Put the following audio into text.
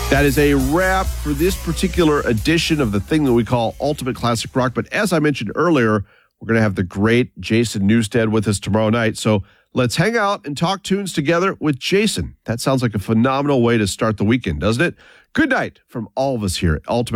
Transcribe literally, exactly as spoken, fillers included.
That is a wrap for this particular edition of the thing that we call Ultimate Classic Rock. But as I mentioned earlier, we're going to have the great Jason Newsted with us tomorrow night. So let's hang out and talk tunes together with Jason. That sounds like a phenomenal way to start the weekend, doesn't it? Good night from all of us here at Ultimate